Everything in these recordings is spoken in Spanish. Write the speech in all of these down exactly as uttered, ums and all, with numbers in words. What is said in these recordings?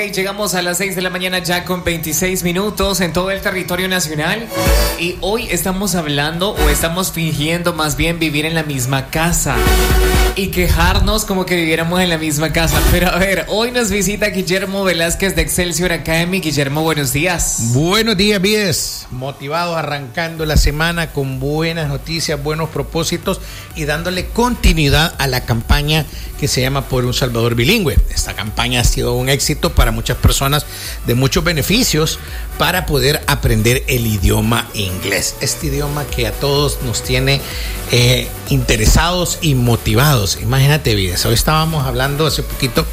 llegamos a las seis de la mañana ya con veintiséis minutos en todo el territorio nacional. Y hoy estamos hablando, o estamos fingiendo más bien, vivir en la misma casa y quejarnos como que viviéramos en la misma casa. Pero a ver, hoy nos visita Guillermo Velázquez de Excelsior Academy. Guillermo, buenos días. Buenos días, Vides. Motivados, arrancando la semana con buenas noticias, buenos propósitos y dándole continuidad a la campaña que se llama Por un Salvador Bilingüe. Esta campaña ha sido un éxito para muchas personas, de muchos beneficios para poder aprender el idioma inglés. Este idioma que a todos nos tiene eh, interesados y motivados. Imagínate, Vides, hoy estábamos hablando hace poquito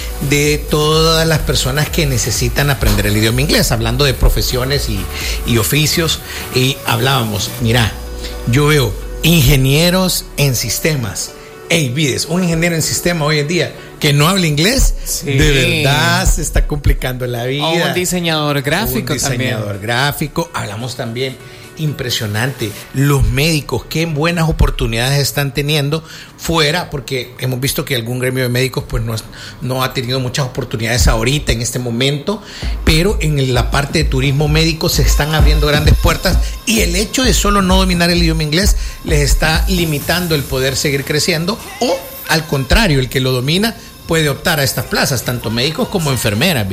de todas las personas que necesitan aprender el idioma inglés, hablando de profesiones y, y oficios, y hablábamos, mira, yo veo ingenieros en sistemas. Hey, Vides, un ingeniero en sistema hoy en día que no habla inglés, sí, de verdad se está complicando la vida. O un diseñador gráfico un diseñador también. gráfico. Hablamos también, impresionante, los médicos, qué buenas oportunidades están teniendo fuera, porque hemos visto que algún gremio de médicos pues no, no ha tenido muchas oportunidades ahorita en este momento, pero en la parte de turismo médico se están abriendo grandes puertas, y el hecho de solo no dominar el idioma inglés les está limitando el poder seguir creciendo, o al contrario, el que lo domina puede optar a estas plazas, tanto médicos como enfermeras.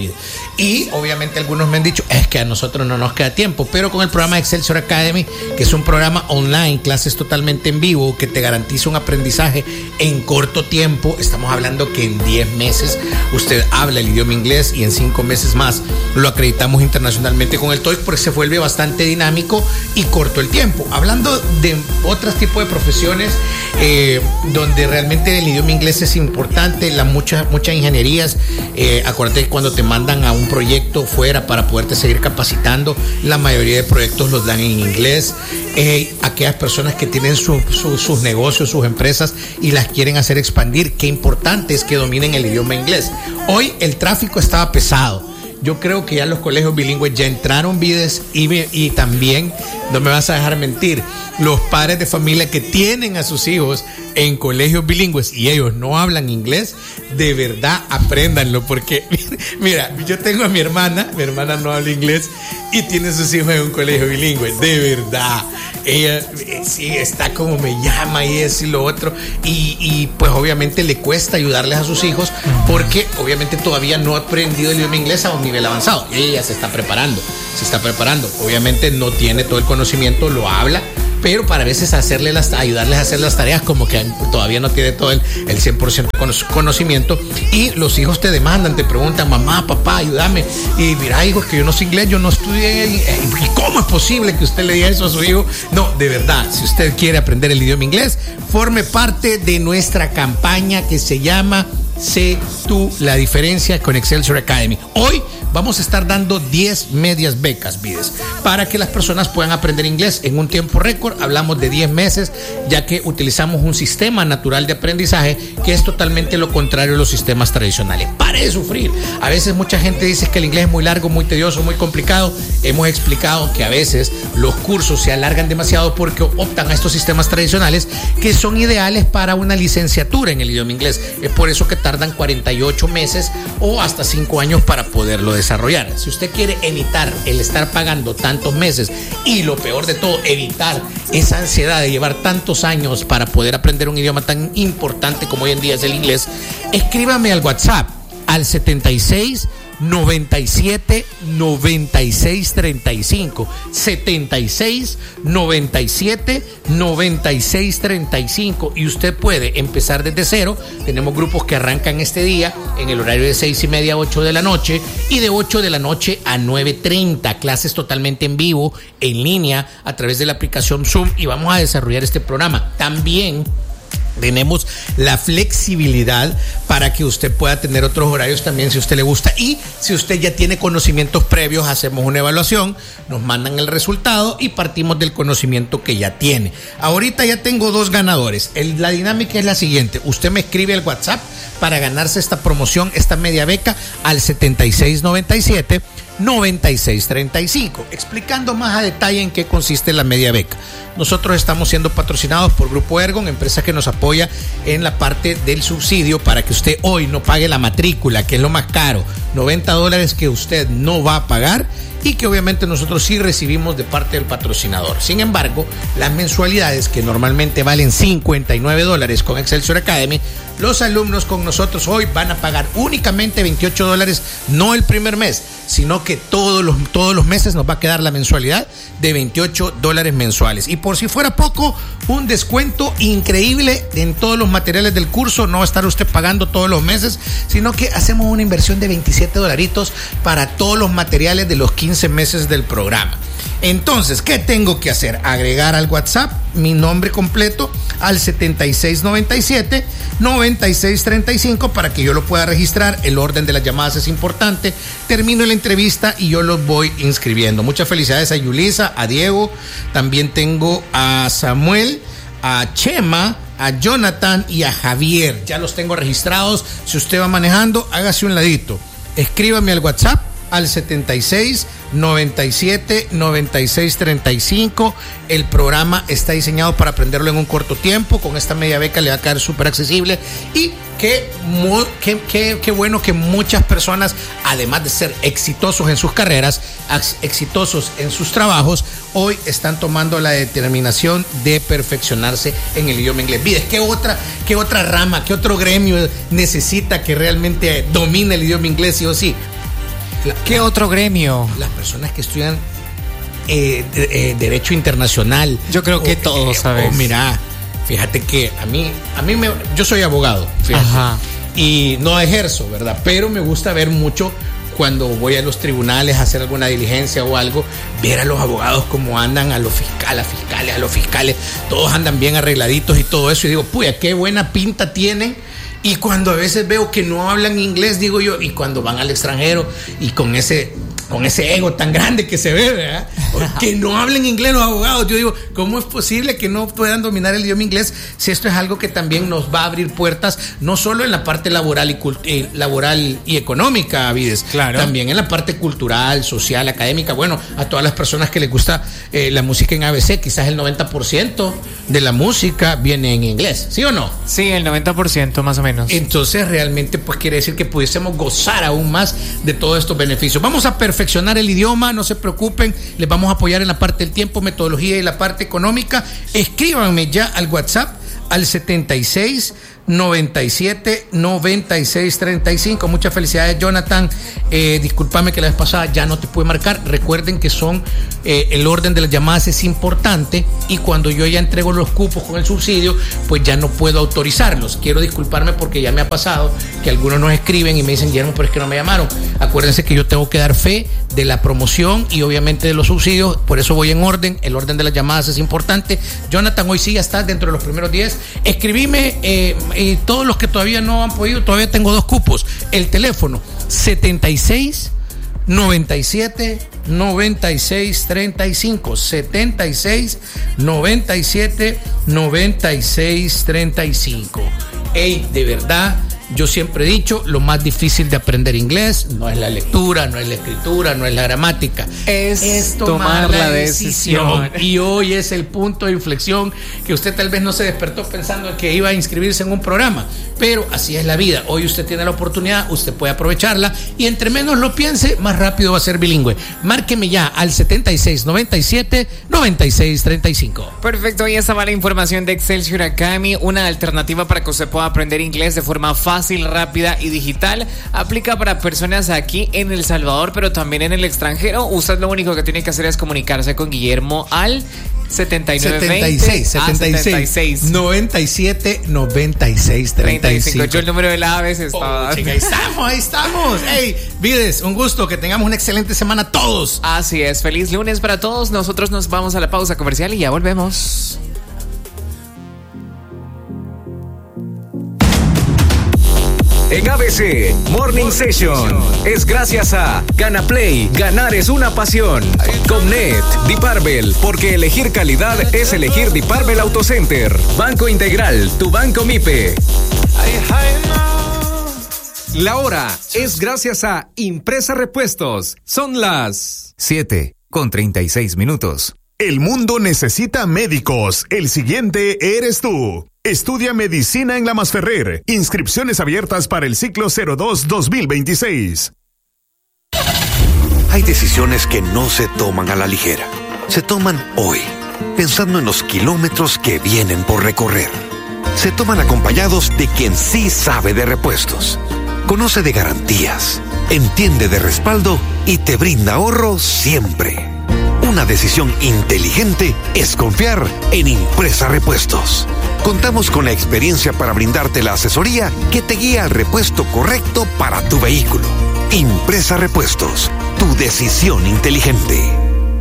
Y obviamente algunos me han dicho, es que a nosotros no nos queda tiempo, pero con el programa Excelsior Academy, que es un programa online, clases totalmente en vivo, que te garantiza un aprendizaje en corto tiempo, estamos hablando que en diez meses usted habla el idioma inglés, y en cinco meses más lo acreditamos internacionalmente con el TOEIC, porque se vuelve bastante dinámico y corto el tiempo. Hablando de otros tipos de profesiones eh, donde realmente el idioma inglés es importante, la Muchas, muchas ingenierías, eh, acuérdate que cuando te mandan a un proyecto fuera para poderte seguir capacitando, la mayoría de proyectos los dan en inglés. Eh, aquellas personas que tienen su, su, sus negocios, sus empresas, y las quieren hacer expandir, qué importante es que dominen el idioma inglés. Hoy el tráfico estaba pesado. Yo creo que ya los colegios bilingües ya entraron, Vides, y, y también, no me vas a dejar mentir, los padres de familia que tienen a sus hijos en colegios bilingües y ellos no hablan inglés, de verdad apréndanlo, porque mira, yo tengo a mi hermana, mi hermana no habla inglés y tiene a sus hijos en un colegio bilingüe, de verdad, ella sí está como me llama y eso y lo otro, y, y pues obviamente le cuesta ayudarles a sus hijos, porque obviamente todavía no ha aprendido el idioma inglés a un nivel avanzado. Ella se está preparando, se está preparando, obviamente no tiene todo el conocimiento, lo habla, pero para a veces hacerle las, ayudarles a hacer las tareas como que todavía no tiene todo el, el cien por ciento conocimiento, y los hijos te demandan, te preguntan, mamá, papá, ayúdame, y mira, hijo, es que yo no sé inglés, yo no estudié, y ¿cómo es posible que usted le diga eso a su hijo? No, de verdad, si usted quiere aprender el idioma inglés, forme parte de nuestra campaña que se llama Sé tú la diferencia con Excelsior Academy. Hoy vamos a estar dando diez medias becas, Vides, para que las personas puedan aprender inglés en un tiempo récord. Hablamos de diez meses, ya que utilizamos un sistema natural de aprendizaje que es totalmente lo contrario a los sistemas tradicionales. Pare de sufrir. A veces mucha gente dice que el inglés es muy largo, muy tedioso, muy complicado. Hemos explicado que a veces los cursos se alargan demasiado porque optan a estos sistemas tradicionales que son ideales para una licenciatura en el idioma inglés. Es por eso que tardan cuarenta y ocho meses o hasta cinco años para poderlo desarrollar. Si usted quiere evitar el estar pagando tantos meses, y lo peor de todo, evitar esa ansiedad de llevar tantos años para poder aprender un idioma tan importante como hoy en día es el inglés, escríbame al WhatsApp al setenta y seis noventa y siete noventa y seis treinta y cinco, setenta y seis noventa y siete noventa y seis treinta y cinco, y usted puede empezar desde cero. Tenemos grupos que arrancan este día en el horario de seis y media a ocho de la noche, y de ocho de la noche a nueve treinta, clases totalmente en vivo, en línea, a través de la aplicación Zoom, y vamos a desarrollar este programa. También tenemos la flexibilidad para que usted pueda tener otros horarios también si a usted le gusta, y si usted ya tiene conocimientos previos, hacemos una evaluación, nos mandan el resultado y partimos del conocimiento que ya tiene. Ahorita ya tengo dos ganadores. El, la dinámica es la siguiente: usted me escribe al WhatsApp para ganarse esta promoción, esta media beca, al setenta y seis noventa y siete noventa y seis treinta y cinco, explicando más a detalle en qué consiste la media beca. Nosotros estamos siendo patrocinados por Grupo Ergon, empresa que nos apoya en la parte del subsidio para que usted hoy no pague la matrícula, que es lo más caro. noventa dólares que usted no va a pagar y que obviamente nosotros sí recibimos de parte del patrocinador. Sin embargo, las mensualidades que normalmente valen cincuenta y nueve dólares con Excelsior Academy, los alumnos con nosotros hoy van a pagar únicamente veintiocho dólares, no el primer mes, sino que todos los, todos los meses nos va a quedar la mensualidad de veintiocho dólares mensuales. Y por si fuera poco, un descuento increíble en todos los materiales del curso. No va a estar usted pagando todos los meses, sino que hacemos una inversión de veintisiete dolaritos para todos los materiales de los quince meses del programa. Entonces, ¿qué tengo que hacer? Agregar al WhatsApp mi nombre completo al setenta y seis noventa y siete noventa y seis treinta y cinco para que yo lo pueda registrar. El orden de las llamadas es importante. Termino la entrevista y yo los voy inscribiendo. Muchas felicidades a Yulisa, a Diego. También tengo a Samuel, a Chema, a Jonathan y a Javier. Ya los tengo registrados. Si usted va manejando, hágase un ladito. Escríbame al WhatsApp al setenta y seis noventa y siete noventa y seis treinta y cinco. El programa está diseñado para aprenderlo en un corto tiempo. Con esta media beca le va a quedar súper accesible. Y qué, qué, qué, qué bueno que muchas personas, además de ser exitosos en sus carreras, exitosos en sus trabajos, hoy están tomando la determinación de perfeccionarse en el idioma inglés. Vides, ¿qué otra, qué otra rama, qué otro gremio necesita que realmente domine el idioma inglés sí o sí? La, ¿Qué la, otro gremio? Las personas que estudian eh, de, eh, Derecho Internacional. Yo creo que o, todos, eh, ¿sabes? Oh, mira, fíjate que a mí, a mí me, yo soy abogado, fíjate, Ajá. y no ejerzo, ¿verdad? Pero me gusta ver mucho cuando voy a los tribunales a hacer alguna diligencia o algo, ver a los abogados cómo andan, a los fiscales, a las fiscales, a los fiscales, todos andan bien arregladitos y todo eso. Y digo, puya, qué buena pinta tienen. Y cuando a veces veo que no hablan inglés, digo yo, y cuando van al extranjero y con ese, con ese ego tan grande que se ve, ¿verdad? Que no hablen inglés los abogados, yo digo, ¿cómo es posible que no puedan dominar el idioma inglés si esto es algo que también nos va a abrir puertas, no solo en la parte laboral y, cult- eh, laboral y económica, Vides, claro, también en la parte cultural, social, académica? Bueno, a todas las personas que les gusta eh, la música en A B C, quizás el noventa por ciento de la música viene en inglés, ¿sí o no? Sí, el noventa por ciento más o menos. Entonces realmente pues quiere decir que pudiésemos gozar aún más de todos estos beneficios. Vamos a perfeccionar el idioma, no se preocupen, les vamos a apoyar en la parte del tiempo, metodología y la parte económica. Escríbanme ya al WhatsApp al setenta y seis noventa y siete noventa y seis treinta y cinco. Muchas felicidades, Jonathan. Eh, discúlpame que la vez pasada ya no te pude marcar. Recuerden que son eh, el orden de las llamadas es importante y cuando yo ya entrego los cupos con el subsidio, pues ya no puedo autorizarlos. Quiero disculparme porque ya me ha pasado que algunos nos escriben y me dicen, Guillermo, pero es que no me llamaron. Acuérdense que yo tengo que dar fe de la promoción y obviamente de los subsidios, por eso voy en orden. El orden de las llamadas es importante. Jonathan, hoy sí ya estás dentro de los primeros diez. Escribime eh, y todos los que todavía no han podido, todavía tengo dos cupos. El teléfono setenta y seis noventa y siete noventa y seis treinta y cinco, setenta y seis noventa y siete noventa y seis treinta y cinco. Ey, de verdad, yo siempre he dicho, lo más difícil de aprender inglés no es la lectura, no es la escritura, no es la gramática, es, es tomar, tomar la decisión. decisión. Y hoy es el punto de inflexión que usted tal vez no se despertó pensando que iba a inscribirse en un programa, pero así es la vida. Hoy usted tiene la oportunidad, usted puede aprovecharla y entre menos lo piense, más rápido va a ser bilingüe. Márqueme ya al setenta y seis noventa y siete noventa y seis treinta y cinco. Perfecto, y esta va la información de Excelsior Academy, una alternativa para que usted pueda aprender inglés de forma fácil, Fácil, rápida y digital. Aplica para personas aquí en El Salvador, pero también en el extranjero. Usted lo único que tiene que hacer es comunicarse con Guillermo al setenta y nueve veinte setenta y seis noventa y siete noventa y seis treinta y cinco. Yo el número de la A B C estaba. Oh, chica, ahí estamos, ahí estamos. Hey, Vides, un gusto, que tengamos una excelente semana todos. Así es, feliz lunes para todos. Nosotros nos vamos a la pausa comercial y ya volvemos. En A B C Morning Session es gracias a Ganaplay. Ganar es una pasión. Comnet, Diparbel, porque elegir calidad es elegir Diparbel Autocenter. Banco Integral, tu banco MIPE. La hora es gracias a Impresa Repuestos. Son las siete con treinta y seis minutos. El mundo necesita médicos. El siguiente eres tú. Estudia medicina en La Masferrer. Inscripciones abiertas para el ciclo cero dos dos mil veintiséis. Hay decisiones que no se toman a la ligera. Se toman hoy, pensando en los kilómetros que vienen por recorrer. Se toman acompañados de quien sí sabe de repuestos, conoce de garantías, entiende de respaldo y te brinda ahorro siempre. Una decisión inteligente es confiar en Impresa Repuestos. Contamos con la experiencia para brindarte la asesoría que te guía al repuesto correcto para tu vehículo. Impresa Repuestos, tu decisión inteligente.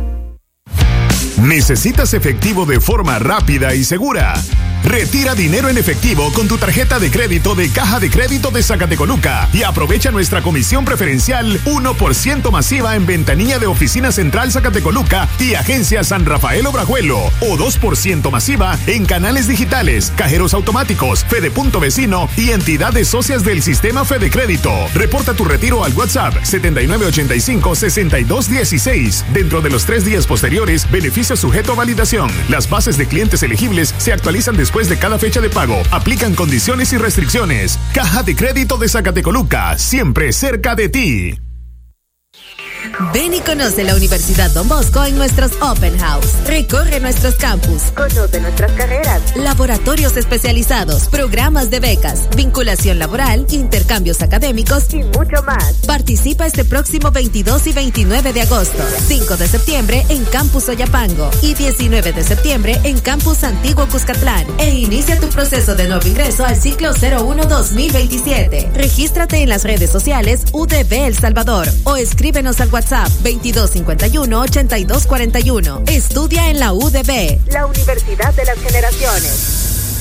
¿Necesitas efectivo de forma rápida y segura? Retira dinero en efectivo con tu tarjeta de crédito de Caja de Crédito de Zacatecoluca y aprovecha nuestra comisión preferencial uno por ciento masiva en ventanilla de Oficina Central Zacatecoluca y Agencia San Rafael Obrajuelo, o dos por ciento masiva en canales digitales, cajeros automáticos, Fede Punto Vecino y entidades socias del sistema Fede Crédito. Reporta tu retiro al WhatsApp setenta y nueve ochenta y cinco sesenta y dos dieciséis. Dentro de los tres días posteriores, beneficio sujeto a validación. Las bases de clientes elegibles se actualizan después Después de cada fecha de pago, aplican condiciones y restricciones. Caja de Crédito de Zacatecoluca, siempre cerca de ti. Ven y conoce la Universidad Don Bosco en nuestros Open House. Recorre nuestros campus. Conoce nuestras carreras. Laboratorios especializados, programas de becas, vinculación laboral, intercambios académicos y mucho más. Participa este próximo veintidós y veintinueve de agosto. cinco de septiembre en Campus Oyapango y diecinueve de septiembre en Campus Antiguo Cuscatlán. E inicia tu proceso de nuevo ingreso al ciclo cero uno dos mil veintisiete. Regístrate en las redes sociales U D B El Salvador o escríbenos al WhatsApp veintidós cincuenta y uno ochenta y dos cuarenta y uno. Estudia en la U D B, la Universidad de las Generaciones.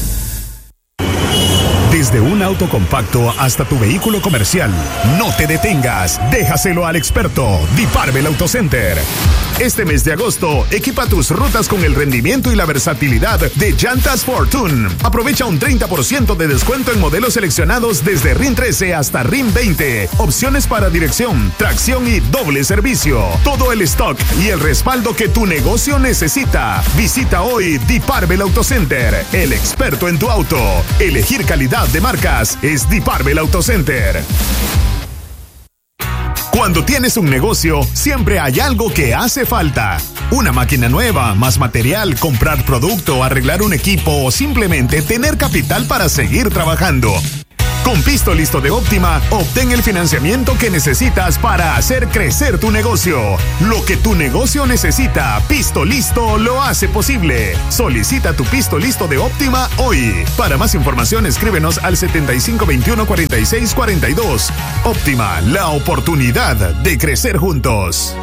Desde un auto compacto hasta tu vehículo comercial, no te detengas, déjaselo al experto, Diparbel Auto Center. Este mes de agosto, equipa tus rutas con el rendimiento y la versatilidad de Llantas Fortune. Aprovecha un treinta por ciento de descuento en modelos seleccionados desde R I N trece hasta R I N veinte. Opciones para dirección, tracción y doble servicio. Todo el stock y el respaldo que tu negocio necesita. Visita hoy Diparbel Auto Center, el experto en tu auto. Elegir calidad de marcas es Diparbel Auto Center. Cuando tienes un negocio, siempre hay algo que hace falta. Una máquina nueva, más material, comprar producto, arreglar un equipo o simplemente tener capital para seguir trabajando. Con Pisto Listo de Óptima, obtén el financiamiento que necesitas para hacer crecer tu negocio. Lo que tu negocio necesita, Pisto Listo lo hace posible. Solicita tu Pisto Listo de Óptima hoy. Para más información, escríbenos al setenta y cinco veintiuno cuarenta y seis cuarenta y dos. Óptima, la oportunidad de crecer juntos.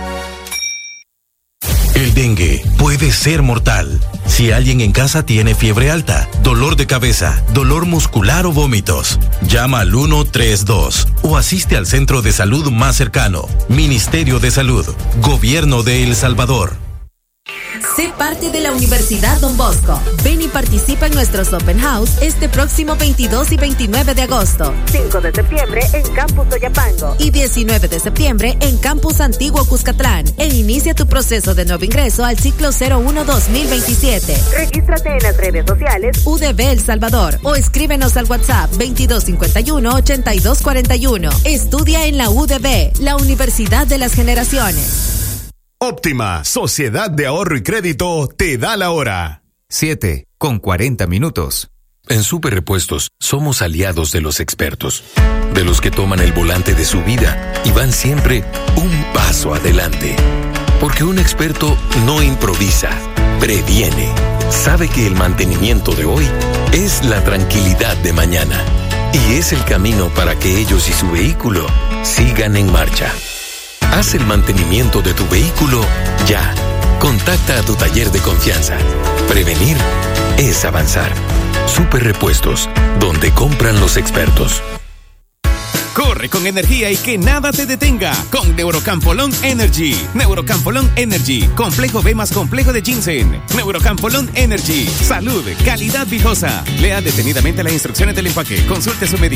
El dengue puede ser mortal. Si alguien en casa tiene fiebre alta, dolor de cabeza, dolor muscular o vómitos, llama al uno tres dos o asiste al centro de salud más cercano. Ministerio de Salud, Gobierno de El Salvador. Sé parte de la Universidad Don Bosco. Ven y participa en nuestros Open House este próximo veintidós y veintinueve de agosto. cinco de septiembre en Campus Oyapango y diecinueve de septiembre en Campus Antiguo Cuscatlán. E inicia tu proceso de nuevo ingreso al ciclo cero uno dos mil veintisiete. Regístrate en las redes sociales U D B El Salvador o escríbenos al WhatsApp veintidós cincuenta y uno ochenta y dos cuarenta y uno. Estudia en la U D B, la Universidad de las Generaciones. Óptima, Sociedad de Ahorro y Crédito, te da la hora. siete con cuarenta minutos. En Super Repuestos somos aliados de los expertos, de los que toman el volante de su vida y van siempre un paso adelante. Porque un experto no improvisa, previene. Sabe que el mantenimiento de hoy es la tranquilidad de mañana y es el camino para que ellos y su vehículo sigan en marcha. Haz el mantenimiento de tu vehículo ya. Contacta a tu taller de confianza. Prevenir es avanzar. Super Repuestos, donde compran los expertos. Corre con energía y que nada te detenga con Neurocampolón Energy. Neurocampolón Energy, complejo B más complejo de ginseng. Neurocampolón Energy, salud, calidad viejosa. Lea detenidamente las instrucciones del empaque. Consulte a su médico.